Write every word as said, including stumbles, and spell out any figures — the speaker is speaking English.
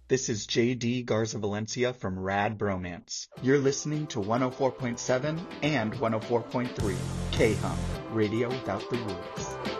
This is J D Garza Valencia from Rad Bromance. You're listening to one oh four point seven and one oh four point three K-Hum, Radio Without the Rules.